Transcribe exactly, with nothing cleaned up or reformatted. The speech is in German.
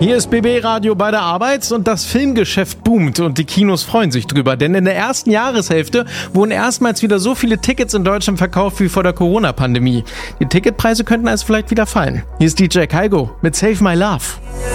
Hier ist B B Radio bei der Arbeit und das Filmgeschäft boomt und die Kinos freuen sich drüber, denn in der ersten Jahreshälfte wurden erstmals wieder so viele Tickets in Deutschland verkauft wie vor der Corona-Pandemie. Die Ticketpreise könnten also vielleicht wieder fallen. Hier ist D J Kaigo mit Save My Love.